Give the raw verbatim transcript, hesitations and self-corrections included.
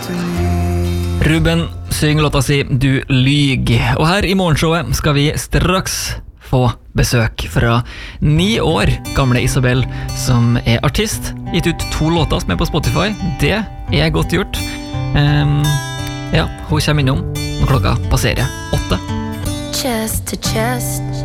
Ruben synger låta si Du lyg. Og her i morgenshowet skal vi straks få besøk fra ni år gamle Isabel, som er artist, gitt ut to låter som er på Spotify. Det er godt gjort. um, Ja, hun kommer innom når klokka passerer åtte. Chest to chest,